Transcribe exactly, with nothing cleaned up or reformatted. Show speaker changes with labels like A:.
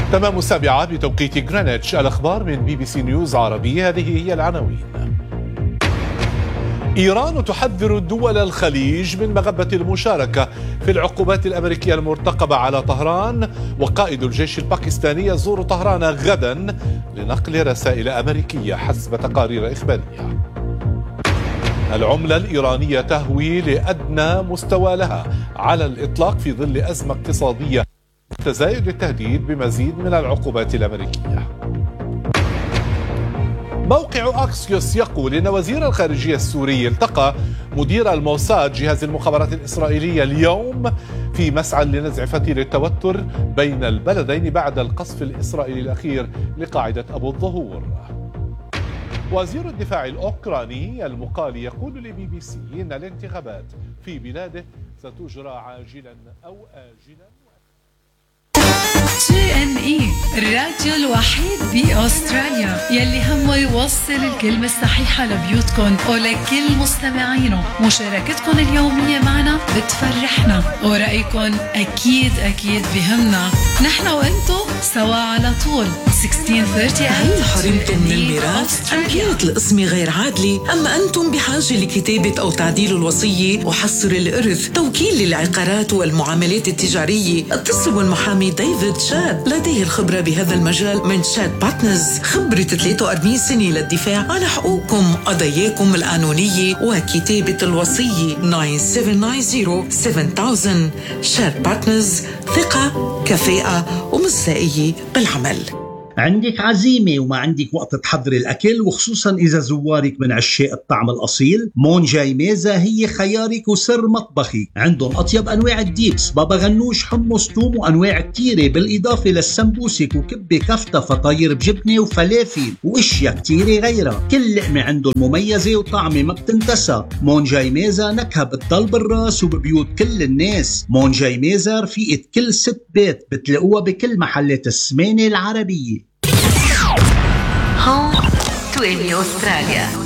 A: تمام السابعة بتوقيت غرينتش. الأخبار من بي بي سي نيوز عربي، هذه هي العناوين. إيران تحذر دول الخليج من مغبة المشاركة في العقوبات الأمريكية المرتقبة على طهران، وقائد الجيش الباكستاني يزور طهران غدا لنقل رسائل أمريكية حسب تقارير إخبارية. العملة الإيرانية تهوي لأدنى مستوى لها على الإطلاق في ظل أزمة اقتصادية تزايد التهديد بمزيد من العقوبات الأمريكية. موقع أكسيوس يقول إن وزير الخارجية السوري التقى مدير الموساد جهاز المخابرات الإسرائيلية اليوم في مسعى لنزع فتيل التوتر بين البلدين بعد القصف الإسرائيلي الأخير لقاعدة أبو الظهور. وزير الدفاع الأوكراني المقالي يقول لبي بي سي إن الانتخابات في بلاده ستجرى عاجلا أو آجلا.
B: جي إن إي الراديو الوحيد بأستراليا يلي همه يوصل الكلمة الصحيحة لبيوتكم ولكل مستمعينه. مشاركتكم اليومية معنا بتفرحنا، ورأيكم أكيد أكيد بهمنا. نحن وإنتو سوا على طول. ستة عشر ثلاثين
C: هل حرمتم من الميراث؟ أم كانت القسمة غير عادلة؟ أما أنتم بحاجة لكتابة أو تعديل الوصية وحصر الإرث، توكيل للعقارات والمعاملات التجارية؟ اتصلوا بالمحامي ديفيد شاد، لديه الخبرة بهذا المجال من شاد بارتنرز، خبرة ثلاثة وأربعين سنة للدفاع عن حقوقكم، قضاياكم القانونية وكتابة الوصية. تسعة سبعة تسعين سبعة ألف. شاد بارتنرز، ثقة، كفاءة ومصداقية بالعمل.
D: عندك عزيمة وما عندك وقت تحضري الأكل، وخصوصا إذا زوارك من عشاق الطعم الأصيل، مون جاي ميزة هي خيارك وسر مطبخي. عندهم أطيب أنواع الديبس، بابا غنوش، حمص، توم، وأنواع كتيرة، بالإضافة للسمبوسك وكبة كفتة، فطاير بجبنة وفلافل وإشياء كتيرة غيرها. كل لقمة عندهم مميزة وطعمة ما بتنتسى. مون جاي ميزة نكهة بتضل بالراس وببيوت كل الناس. مون جاي ميزة رفيقة كل ست بيت، بتلاقوها بكل محلات السمانة العربية.
E: هون تويني أستراليا.